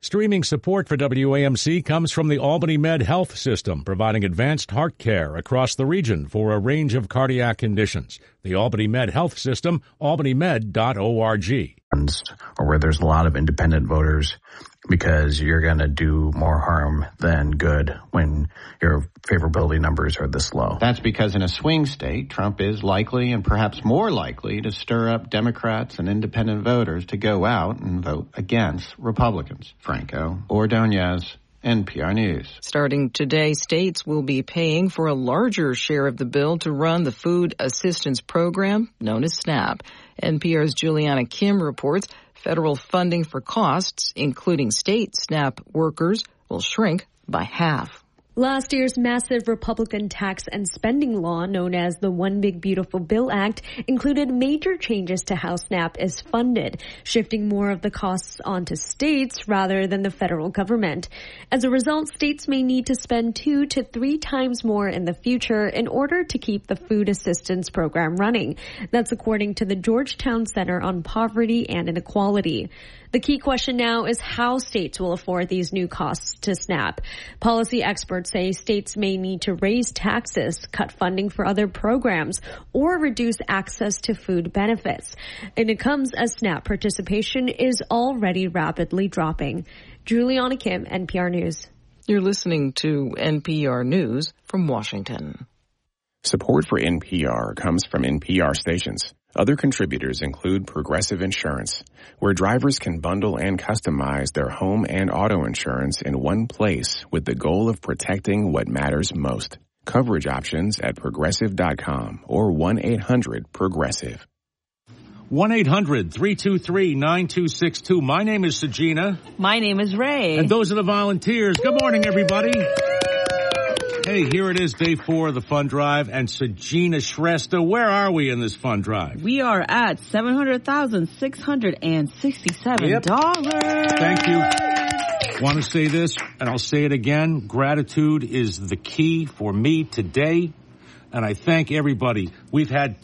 Streaming support for WAMC comes from the Albany Med Health System, providing advanced heart care across the region for a range of cardiac conditions. The Albany Med Health System, albanymed.org. Or where there's a lot of independent voters, because you're going to do more harm than good when your favorability numbers are this low. That's because in a swing state, Trump is likely and perhaps more likely to stir up Democrats and independent voters to go out and vote against Republicans. Franco Ordonez, NPR News. Starting today, states will be paying for a larger share of the bill to run the Food Assistance Program, known as SNAP. NPR's Juliana Kim reports federal funding for costs, including state SNAP workers, will shrink by half. Last year's massive Republican tax and spending law, known as the One Big Beautiful Bill Act, included major changes to how SNAP is funded, shifting more of the costs onto states rather than the federal government. As a result, states may need to spend 2 to 3 times more in the future in order to keep the food assistance program running. That's according to the Georgetown Center on Poverty and Inequality. The key question now is how states will afford these new costs to SNAP. Policy experts say states may need to raise taxes, cut funding for other programs, or reduce access to food benefits. And it comes as SNAP participation is already rapidly dropping. Juliana Kim, NPR News. You're listening to NPR News from Washington. Support for NPR comes from NPR stations. Other contributors include Progressive Insurance, where drivers can bundle and customize their home and auto insurance in one place with the goal of protecting what matters most. Coverage options at Progressive.com or 1-800-PROGRESSIVE. 1-800-323-9262. My name is Sagina. My name is Ray. And those are the volunteers. Good morning, everybody. Hey, here it is, day 4 of the fund drive, and Sagina Shrestha, where are we in this fund drive? We are at $700,667. Yep. Thank you. Want to say this, and I'll say it again. Gratitude is the key for me today, and I thank everybody. We've had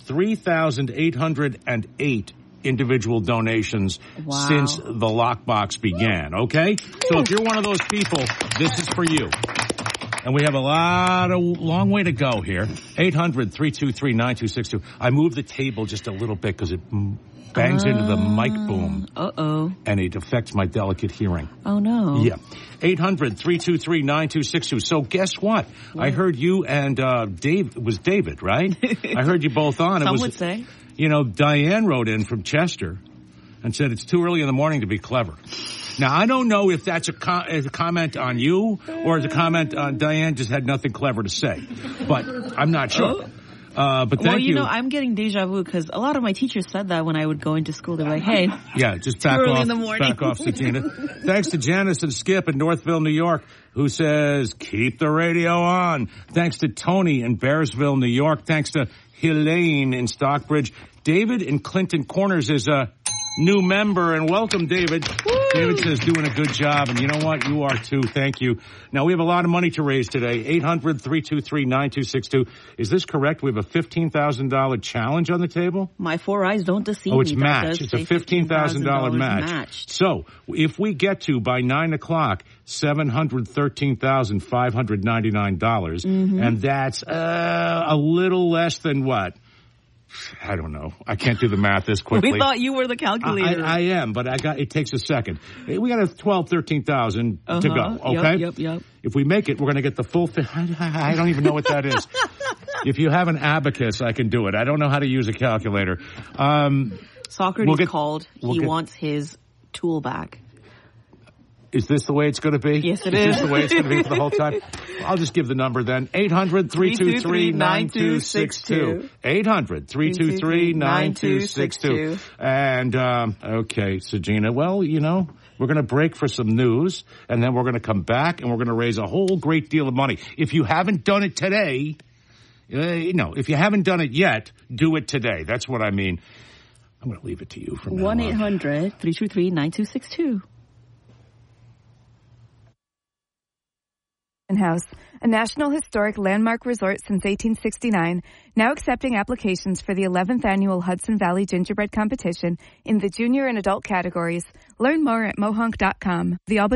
3,808 individual donations since the lockbox began, okay? So if you're one of those people, this is for you. And we have a long way to go here. 800-323-9262. I moved the table just a little bit because it bangs into the mic boom. Uh-oh. And it affects my delicate hearing. Oh, no. Yeah. 800-323-9262. So guess what? I heard you and Dave, it was David, right? I heard you both on. Some would say. You know, Diane wrote in from Chester and said it's too early in the morning to be clever. Now, I don't know if that's a comment on you or as a comment on Diane just had nothing clever to say, but I'm not sure. But thank you. Well, you know, I'm getting deja vu because a lot of my teachers said that when I would go into school. They're like, hey. Yeah, just back early off. In the morning. Back off, Sagina. Thanks to Janice and Skip in Northville, New York, who says, keep the radio on. Thanks to Tony in Bearsville, New York. Thanks to Helene in Stockbridge. David in Clinton Corners is a new member, and welcome, David. Woo! David says doing a good job, and you know what? You are too. Thank you. Now, we have a lot of money to raise today. 800-323-9262. Is this correct? We have a $15,000 challenge on the table? My 4 eyes don't deceive me. Oh, it's matched. It's a $15,000 match. So, if we get to, by 9 o'clock, $713,599, and that's a little less than what? I don't know. I can't do the math this quickly. We thought you were the calculator. I am, but it takes a second. We got a 13,000 to go, okay? Yep. If we make it, we're going to get the full I don't even know what that is. If you have an abacus, I can do it. I don't know how to use a calculator. Socrates called. He wants his tool back. Is this the way it's going to be? Yes, it is. Is this the way it's going to be for the whole time? I'll just give the number then. 800-323-9262. 800-323-9262. And, okay, Sagina, well, you know, we're going to break for some news, and then we're going to come back, and we're going to raise a whole great deal of money. If you haven't done it today, if you haven't done it yet, do it today. That's what I mean. I'm going to leave it to you from now on. 1-800-323-9262. House, a National Historic Landmark resort since 1869, now accepting applications for the 11th annual Hudson Valley Gingerbread Competition in the junior and adult categories. Learn more at mohonk.com. The